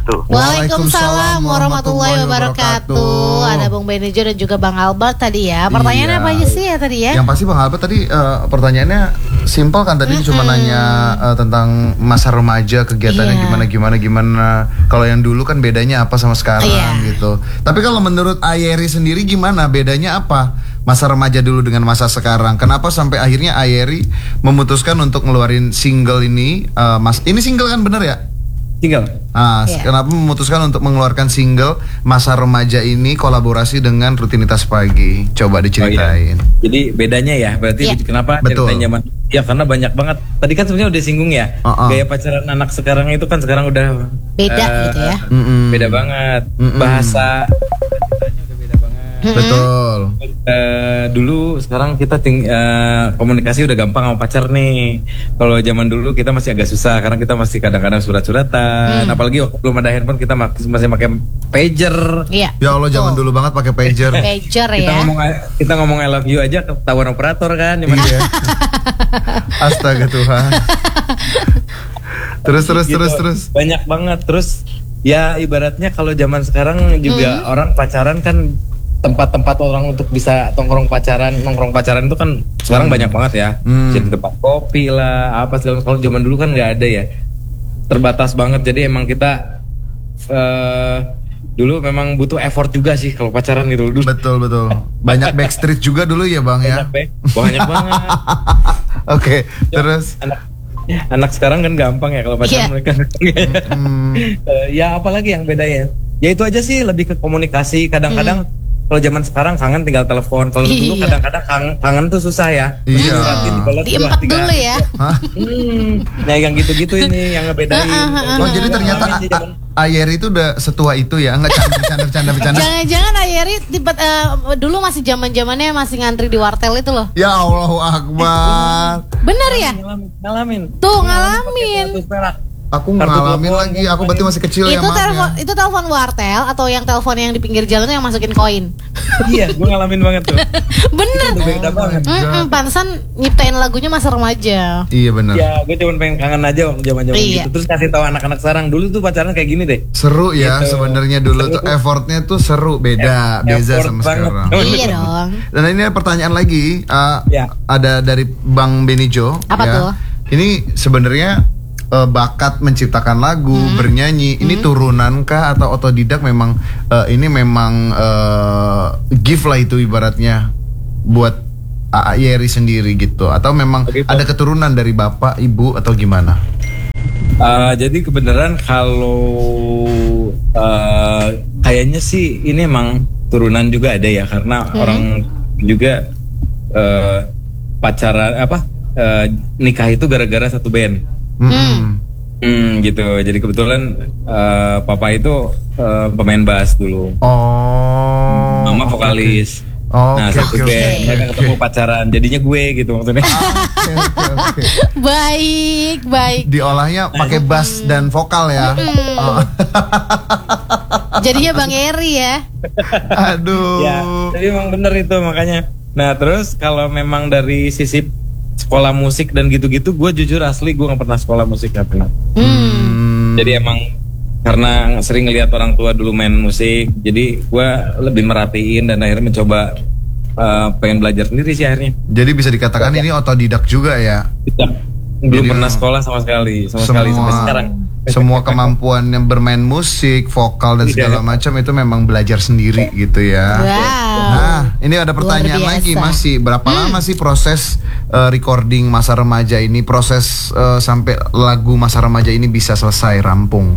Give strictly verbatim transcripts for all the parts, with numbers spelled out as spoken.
wabarakatuh. Waalaikumsalam warahmatullahi wabarakatuh. Ada Bung Benijo dan juga Bang Albert tadi ya. Pertanyaannya Iya. apa aja sih ya tadi ya? Yang pasti Bang Albert tadi uh, pertanyaannya simpel kan, tadi Mm-mm. cuma nanya uh, tentang masa remaja, kegiatannya Iya. gimana gimana gimana. Kalau yang dulu kan bedanya apa sama sekarang Iya. gitu. Tapi kalau menurut Ayeri sendiri gimana? Bedanya apa? Masa remaja dulu dengan masa sekarang. Kenapa sampai akhirnya Ayeri memutuskan untuk ngeluarin single ini? Uh, mas, ini single kan bener ya? Tinggal. Ah, Iya. kenapa memutuskan untuk mengeluarkan single masa remaja ini kolaborasi dengan rutinitas pagi? Coba diceritain. Oh, iya. Jadi bedanya ya, berarti Iya. kenapa Betul. ceritain zaman? Ya karena banyak banget. Tadi kan sebenarnya udah singgung ya. Uh-uh. Gaya pacaran anak sekarang itu kan sekarang udah Beda eh, gitu ya. Mm-mm. Beda banget. Mm-mm. Bahasa bahasanya udah beda banget. Betul. Eh, dulu sekarang kita ting- eh, komunikasi udah gampang sama pacar nih. Kalau zaman dulu kita masih agak susah karena kita masih kadang-kadang surat-suratan. Hmm. Apalagi waktu belum ada handphone kita mak- masih pakai pager. Iya. Ya Allah, zaman Betul. dulu banget pakai pager. Pager Kita ya. ngomong kita ngomong I love you aja ketahuan operator kan. Cuman Iya. Astaga Tuhan. Terus terus gitu. terus terus. Banyak banget. Terus ya ibaratnya kalau zaman sekarang juga Hmm. orang pacaran kan tempat-tempat orang untuk bisa tongkrong pacaran, nongkrong pacaran itu kan sekarang banyak banget ya. Hmm. Jadi tempat kopi lah, apa segala. Kalau zaman dulu kan nggak ada ya, terbatas banget. Jadi emang kita eh dulu memang butuh effort juga sih kalau pacaran gitu dulu. Betul betul. Banyak backstreet juga dulu ya Bang ya. Banyak, Be. banyak banget. Oke, terus. Anak anak sekarang kan gampang ya kalau pacaran Iya. mereka. Hmm, Eh, ya apalagi yang bedanya? Ya itu aja sih, lebih ke komunikasi. Kadang-kadang kalau zaman sekarang kangen tinggal telepon. Kalau dulu Iya. kadang-kadang kangen, kangen tuh susah ya. Iya. Diratin, dibalas, Diempet dua, tiga. dulu ya. hah? Hmm. Nah yang gitu-gitu ini yang ngebedain. Oh jadi ternyata Ngalamin di zaman- A- Ayeri itu udah setua itu ya? Enggak canda bercanda bercanda bercanda. Jangan-jangan Ayeri tipe eh, dulu masih zaman-zamannya masih ngantri di wartel itu loh. Ya Allahu Akbar. Bener ya? ngalamin, ngalamin. Tuh, pakai ngalamin. seratus perak. Aku Kartu ngalamin telepon, lagi. Aku berarti masih kecil ya Itu Maaf telepon ya. itu telepon wartel atau yang telepon yang di pinggir jalan tuh yang masukin koin. Iya, gue ngalamin banget tuh. Bener. Itu beda banget. Mm-mm, pantesan nyiptain lagunya masa remaja. Iya benar. Ya, gue cuma pengen kangen aja waktu zaman-zaman Iya. gitu. Terus kasih tahu anak-anak sekarang dulu tuh pacaran kayak gini deh. Seru ya Gitu. sebenarnya dulu Seru. tuh effortnya tuh seru beda beza Effort sama banget. sekarang. Iya dong. Dan ini ada pertanyaan lagi uh, Ya. ada dari Bang Benijo. Apa ya. tuh? Ini sebenarnya uh, bakat menciptakan lagu, Hmm. bernyanyi, ini turunankah atau otodidak? Memang uh, ini memang uh, gift lah itu ibaratnya buat Ayeri sendiri gitu, atau memang Begitu. ada keturunan dari bapak, ibu atau gimana? Uh, jadi kebenaran kalau uh, kayaknya sih ini emang turunan juga ada ya karena Hmm. orang juga uh, pacaran apa uh, nikah itu gara-gara satu band. Hmm. Hmm, gitu. Jadi kebetulan uh, papa itu uh, pemain bass dulu, Oh. mama vokalis. Oh, Nah oke, satu oke, band, oke, mereka oke. ketemu pacaran, jadinya gue gitu maksudnya. Oke, oke, oke. Baik, baik. Diolahnya pakai bass dan vokal ya. Oh. Jadinya Bang Eri ya. Aduh. Ya, jadi memang bener itu makanya. Nah terus kalau memang dari sisi sekolah musik dan gitu-gitu, gue jujur asli gue nggak pernah sekolah musik, nggak pernah. Hmm. Jadi emang karena sering ngeliat orang tua dulu main musik, jadi gue lebih merhatiin dan akhirnya mencoba uh, pengen belajar sendiri sih akhirnya. Jadi bisa dikatakan ini otodidak juga ya. Kita belum Jadi pernah memang sekolah sama sekali, sama sekali sampai sekarang. semua kemampuan yang bermain musik, vokal dan segala Iya. macam itu memang belajar sendiri gitu ya. Wow. Nah, ini ada pertanyaan Luar lagi biasa. masih berapa lama sih proses uh, recording masa remaja ini, proses uh, sampai lagu masa remaja ini bisa selesai rampung?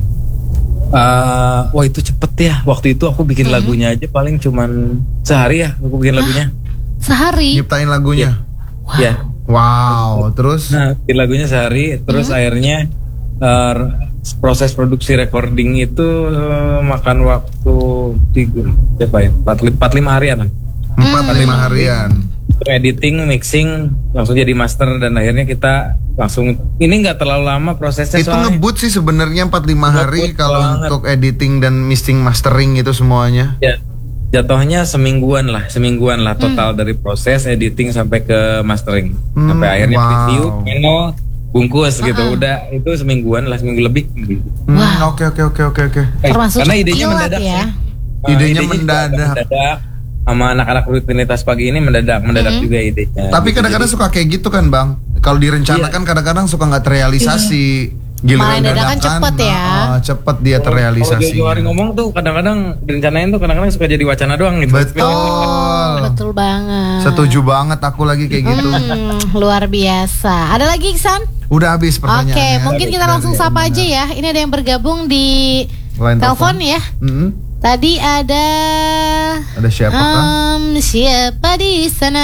Uh, wah itu cepet ya. Waktu itu aku bikin lagunya aja paling cuman sehari ya aku bikin lagunya. Sehari. Nyiptain lagunya. Ya. Wow, terus Nah, bikin lagunya sehari, terus akhirnya uh, proses produksi recording itu uh, makan waktu tiga, berapa ya? empat lima harian lah. empat lima harian. Editing, mixing, langsung jadi master dan akhirnya kita langsung ini nggak terlalu lama prosesnya Itu soalnya. ngebut sih sebenarnya empat lima hari Ngebut kalau banget. untuk editing dan mixing mastering itu semuanya. Ya, jatuhnya semingguan lah, semingguan lah total dari proses editing sampai ke mastering, Hmm, sampai akhirnya wow. preview, final, bungkus gitu. Udah itu semingguan lah, seminggu lebih. Hmm, Wah. Oke oke oke oke oke. Eh, Termasuk karena idenya kilat mendadak ya. sih. Nah, Idenya juga mendadak. mendadak. Sama anak-anak rutinitas pagi ini mendadak, mendadak juga idenya. Tapi Gitu, kadang-kadang jadi- suka kayak gitu kan bang. Kalau direncanakan kadang-kadang suka nggak terrealisasi. Malah dadakan cepet ya. ah, cepet dia Kalau terrealisasi. dia hari ngomong tuh kadang-kadang direncanain tuh kadang-kadang suka jadi wacana doang gitu. Betul. Oh, betul banget. Setuju banget aku lagi kayak gitu. Hmm, luar biasa. Ada lagi Iksan? Udah habis Oke, pertanyaannya. mungkin kita langsung sapa aja ya. Ini ada yang bergabung di Line telepon ya. Mm-mm. Tadi ada Ada siapa kan? Em, siapa di sana?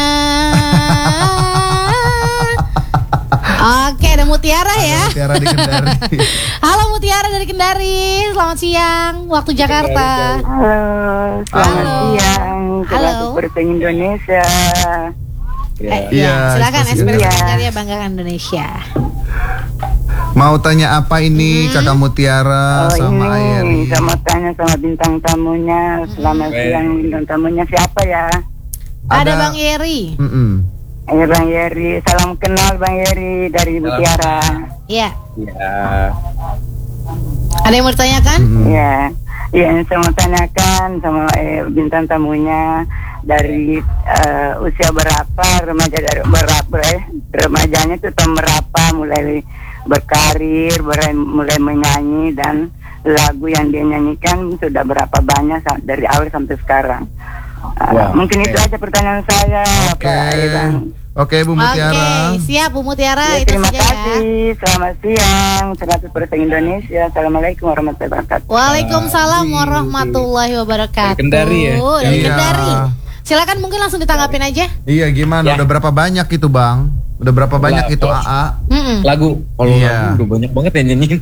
Oke, ada Mutiara ya. Tiara di Kendari. Halo Mutiara dari Kendari. Selamat siang waktu Jakarta. Halo, selamat Halo. siang. Halo. Selamat bertemu Indonesia. Ya. Eh, Iya, ya, silakan spesial. ekspresi Iya. karya banggakan Indonesia. Mau tanya apa ini Kakak Mutiara Oh sama Ayeri? ini, saya mau tanya sama bintang tamunya. Selamat Eh. siang, bintang tamunya siapa ya? Ada, Ada- Bang Yeri. Mm-mm. Eh, Bang Yeri, salam kenal Bang Yeri dari Mutiara. Iya. Ya. Ada yang mau ditanyakan? Mm-mm. Iya, iya ini saya mau tanyakan sama eh, bintang tamunya dari eh, usia berapa remaja dari berapa eh, remajanya itu tahun berapa mulai berkarir, mulai, mulai menyanyi dan lagu yang dia nyanyikan sudah berapa banyak sa- dari awal sampai sekarang. Uh, Wah, mungkin oke. itu aja pertanyaan saya, Oke. Pak Iwan. Oke Bu Mutiara. Oke, siap Bu Mutiara. Ya, Itu terima saja ya. kasih. Selamat siang. seratus persen Indonesia. Assalamualaikum warahmatullahi wabarakatuh. Waalaikumsalam warahmatullahi wabarakatuh. Dari Kendari ya? Dari Iya. Kendari. Silakan mungkin langsung ditanggapin aja. Iya gimana? Ya. Udah berapa banyak itu Bang? Udah berapa banyak Lah, itu oh. A A? Mm-mm. Lagu, kalau Iya. lagu udah banyak banget yang nyanyiin.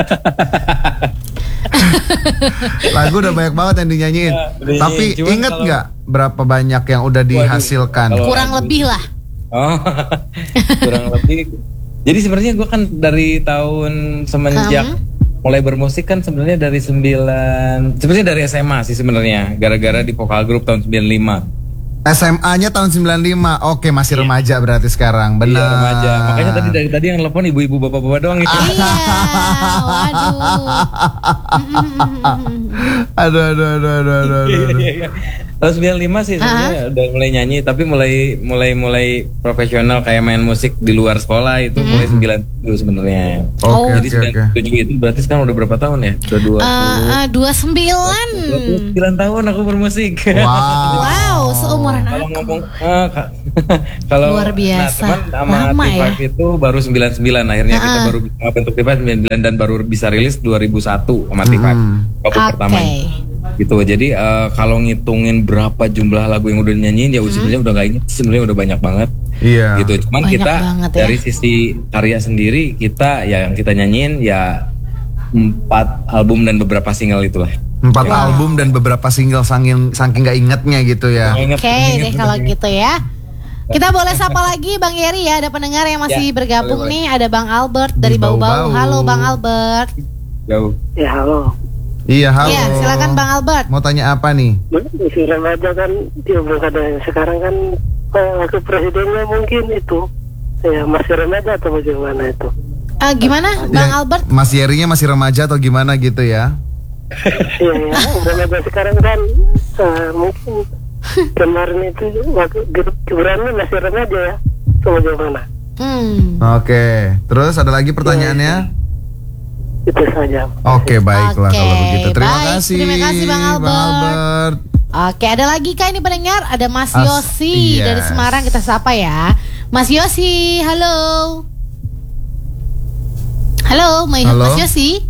Lagu udah banyak banget yang dinyanyiin. Ya, udah Tapi nyanyiin. Cuman inget kalau- nggak berapa banyak yang udah dihasilkan? kalau- Kurang lebih lah. Oh, kurang lebih. Jadi sebenarnya gue kan dari tahun semenjak Hmm. mulai bermusik kan sebenarnya dari sembilan, sebenarnya dari S M A sih sebenarnya, gara-gara di vokal grup tahun sembilan puluh lima. S M A-nya tahun sembilan puluh lima. Oke, masih remaja berarti sekarang. Benar. Iya, remaja. Makanya tadi dari tadi yang telepon ibu-ibu bapak-bapak doang gitu. Iya, waduh. Aduh, aduh, aduh, aduh, aduh, aduh. Iya, tahun sembilan puluh lima sih sebenarnya udah mulai nyanyi, tapi mulai mulai mulai profesional kayak main musik di luar sekolah itu mulai sembilan puluh sebenarnya. Oh. Oke, Jadi oke, sembilan oke. puluh tujuh itu berarti sekarang udah berapa tahun ya? Udah dua Eh, eh, dua puluh sembilan. sembilan tahun aku bermusik. Wow. Wow, seumuran Kalau aku. ngomong ah, ka- kalau Luar biasa. Nah, teman sama Lama T lima ya? itu baru sembilan puluh sembilan akhirnya kita Ah. baru bisa bentuk T lima sembilan puluh sembilan dan baru bisa rilis dua ribu satu sama T lima. Hmm. Album Oke. pertama. Gitu. Jadi eh, kalau ngitungin berapa jumlah lagu yang udah dinyanyiin ya sebenarnya udah gak inget, sebenarnya udah banyak banget. Iya. Gitu. Cuman Banyak kita banget ya. dari sisi karya sendiri kita ya yang kita nyanyiin ya empat album dan beberapa single itulah. Empat Wow. album dan beberapa single saking saking nggak ingetnya gitu ya. Ingat- Oke ingat- deh kalau gitu ya. Kita boleh sapa lagi Bang Yeri ya. Ada pendengar yang masih Ya, bergabung boleh, nih. Ada Bang Albert dari Di Bau-Bau. Bau-Bau. Halo Bang Albert. Jauh. Ya halo. Iya, halo. Iya, silakan Bang Albert. Mau tanya apa nih? Masih remaja kan dia belum ada. Sekarang kan eh, wakil presidennya mungkin itu. Ya masih remaja atau bagaimana itu? Eh, gimana Bang Ya, Albert? Mas Yerinya masih remaja atau gimana gitu ya? Iya ya, remaja sekarang kan eh, mungkin kemarin itu waktu Gibrannya masih remaja ya. Atau bagaimana? Hmm. Oke. Terus ada lagi pertanyaannya? Itu saja. Oke, baiklah Oke, kalau begitu. Terima baik. kasih. Terima kasih, Bang Albert. Albert. Oke, ada lagi kah ini pendengar? Ada Mas As- Yosi yes. dari Semarang, kita sapa ya. Mas Yosi, halo. Halo, Mas Halo. Mas Yosi.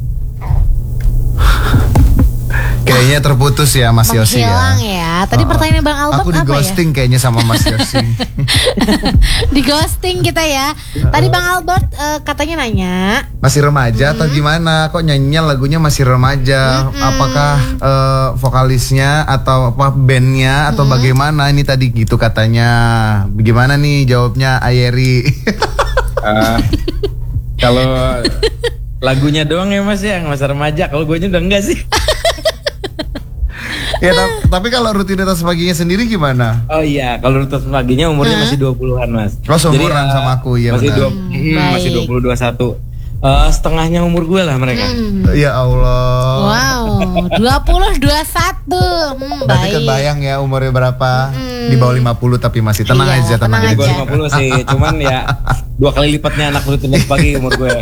Kayaknya terputus ya Mas Yosi Menghilang ya. ya. Tadi Oh, pertanyaan Bang Albert Aku di apa ya? ghosting kayaknya sama Mas Yosi. Di ghosting kita ya. Tadi Bang Albert eh, katanya nanya. Masih remaja atau gimana? Kok nyanyinya lagunya masih remaja? Apakah eh, vokalisnya atau apa bandnya atau bagaimana? Ini tadi gitu katanya. Bagaimana nih jawabnya Ayeri? Ah, kalau lagunya doang ya Mas ya, masa remaja. Kalau gue udah enggak sih. Ya, ta- tapi kalau rutinitas paginya sendiri gimana? Oh iya, kalau rutinitas paginya umurnya masih dua puluhan mas. Oh, seumuran eh, sama aku, iya masih benar. dua, Hmm, hmm, baik. masih dua puluh dua puluh satu. Eh, setengahnya umur gue lah mereka. Hmm. Ya Allah. Wow, dua puluh dua puluh satu. Hmm, Berarti baik. kebayang ya umurnya berapa? Mm. Di bawah lima puluh tapi masih tenang Iya, aja, tenang, tenang Di bawah aja. aja. lima puluh sih, cuman ya dua kali lipatnya anak rutinitas pagi umur gue.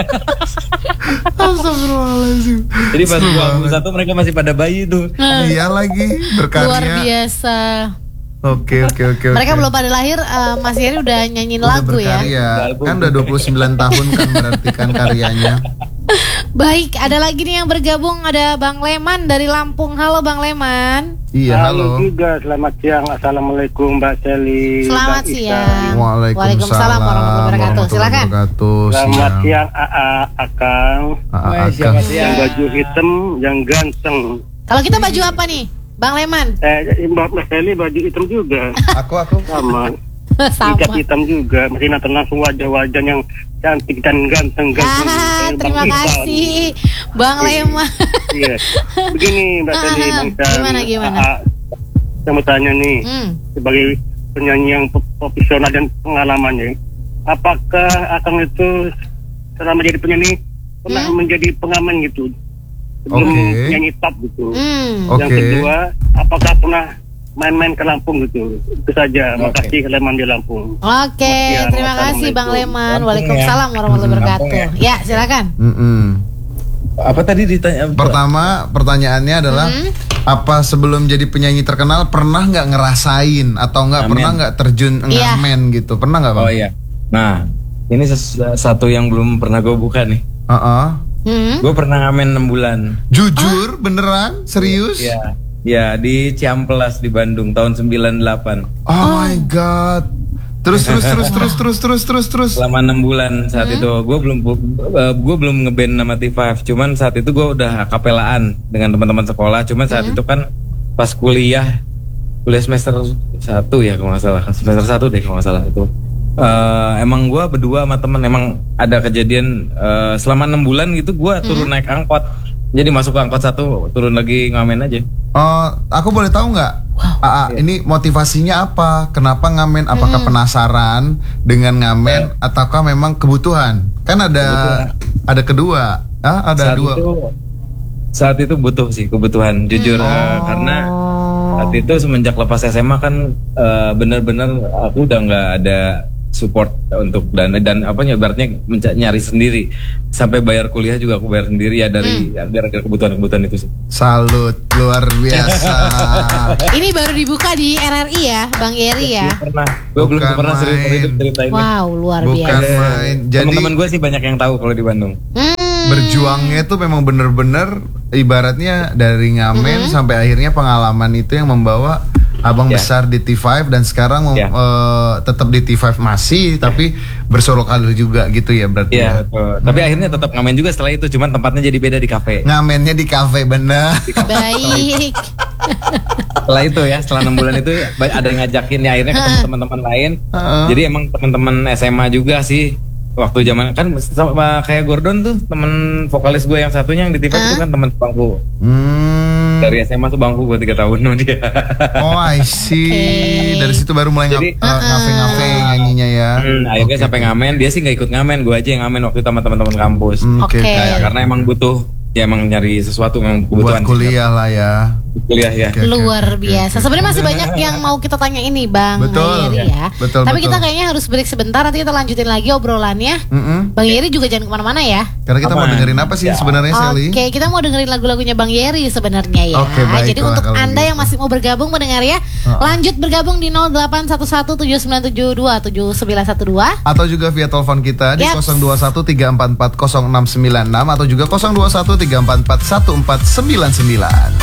Astagfirullahaladzim. Jadi pas dua puluh satu mereka masih pada bayi tuh. Iya lagi berkarya. Luar biasa. Oke oke oke. Mereka oke. belum pada lahir, eh, Mas Heri udah nyanyiin Udah lagu ya. berkarya. Lagu. Kan udah dua puluh sembilan tahun kan berarti kan karyanya. Baik, ada lagi nih yang bergabung, ada Bang Leman dari Lampung. Halo Bang Leman. Iya halo. juga, selamat siang. Assalamualaikum Mbak Sally. Selamat Bang Isan. siang. Waalaikumsalam warahmatullahi wabarakatuh. Silakan. wabarakatuh. Selamat Siang. siang A A Akang. Ah, Wah, Akang. siapa sih Yang ya? baju hitam, yang ganteng. Kalau kita baju apa nih, Bang Leman? Eh, Mbak Sally baju hitam juga. Aku aku. Sama. Sama. Ikat hitam juga. Masih nonton langsung wajah-wajah yang cantik dan ganteng-ganteng. Ah, Kayak terima Bang Isan. kasih, Bang Leman. Iya. Begini Mbak Sally, Ah, Bang Isan. gimana, gimana? A A, saya mau tanya nih. Hmm. Sebagai penyanyi yang pro- profesional dan pengalamannya, apakah Akang itu selama jadi penyanyi pernah Hmm? menjadi pengamen gitu sebelum Oke. nyanyi top gitu? Hmm. Oke. Yang kedua, apakah pernah main-main ke Lampung gitu? Itu saja. Oke. Makasih Leman di Lampung. Oke, Ya, terima kasih Bang Leman. Lampung Waalaikumsalam ya. warahmatullahi wabarakatuh. Lampung Ya, silakan. Mm-mm. Apa tadi ditanya? Pertama pertanyaannya adalah Mhm. apa sebelum jadi penyanyi terkenal pernah nggak ngerasain atau nggak Ngamen. pernah nggak terjun Iya. ngamen gitu? Pernah nggak bang? Oh iya. Nah, ini ses- satu yang belum pernah gue buka nih. Heeh. Hmm. Gue pernah ngamen enam bulan. Jujur beneran serius? Iya. Ya, di Ciamplas di Bandung tahun sembilan puluh delapan. Oh my god. Terus terus terus terus terus terus terus terus. Selama enam bulan saat itu gue belum gue belum ngeband nama T lima. Cuman saat itu gue udah kapelaan dengan teman-teman sekolah. Cuman saat itu kan pas kuliah kuliah semester satu ya kalau nggak salah, semester satu deh kalau nggak salah itu. Eh, emang gue berdua sama temen emang ada kejadian eh, selama enam bulan gitu gue turun naik angkot. Jadi masuk ke angkot satu turun lagi ngamen aja. Oh, aku boleh tahu nggak? Aa, ini motivasinya apa? Kenapa ngamen? Apakah penasaran dengan ngamen ataukah memang kebutuhan? Kan ada ada kedua. Ah, ada saat dua. itu saat itu butuh sih kebutuhan jujur eh, karena saat itu semenjak lepas S M A kan eh, benar-benar aku udah nggak ada support untuk dana dan apa ibaratnya menca- nyari sendiri sampai bayar kuliah juga aku bayar sendiri ya dari ya, gara-gara kebutuhan-kebutuhan itu sih. Salut, luar biasa. Ini baru dibuka di R R I ya, Bang Yeri ya. Pernah, gue belum Bukan pernah serius main. hidup cerita ini. Wow, luar Bukan biasa. main. Jadi Teman-teman gue sih banyak yang tahu kalau di Bandung. Hmm. berjuangnya itu memang bener-bener ibaratnya dari ngamen sampai akhirnya pengalaman itu yang membawa abang Ya. besar di T lima dan sekarang mem- Ya. eh, tetap di T lima masih tapi bersorok karir juga gitu ya berarti Iya, ya. betul. Tapi akhirnya tetap ngamen juga setelah itu, cuman tempatnya jadi beda di kafe. Ngamennya di kafe bener. Baik. Setelah itu ya, setelah enam bulan itu ba- ada yang ngajakin ya akhirnya ketemu teman-teman lain. Heeh. Jadi emang teman-teman S M A juga sih. Waktu zaman kan sama kayak Gordon tuh temen vokalis gue yang satunya yang di T V itu kan teman bangku. Hmm. Dari S M A tuh bangku gue tiga tahun sama dia. Oh I see. Oke. Dari situ baru mulai Jadi- ngap- eh, ngafe-ngafe nyanyinya ya. Hmm, akhirnya Oke. sampai ngamen, dia sih nggak ikut ngamen, gue aja yang ngamen waktu itu sama teman-teman kampus. Hmm, Oke. Oke. Nah, karena emang butuh, ya emang nyari sesuatu yang kebutuhan Buat kuliah lah ya. kuliah ya. Oke, oke, Luar oke, biasa. oke. Sebenarnya masih banyak yang mau kita tanya ini, Bang Betul. Yeri ya. Betul, Tapi betul. kita kayaknya harus break sebentar. Nanti kita lanjutin lagi obrolannya. Mm-mm. Bang Yeri juga jangan kemana-mana ya. Karena kita mau Aman. dengerin apa sih Ya. sebenarnya Sally? Oke, kita mau dengerin lagu-lagunya Bang Yeri sebenarnya ya. Oke, baiklah Jadi untuk kalau Anda gitu. yang masih mau bergabung mendengar ya, lanjut bergabung di nol delapan satu satu tujuh sembilan tujuh dua tujuh sembilan satu dua. Atau juga via telepon kita di Yaps. nol dua satu tiga empat empat nol enam sembilan enam atau juga nol dua satu tiga empat empat satu empat sembilan sembilan.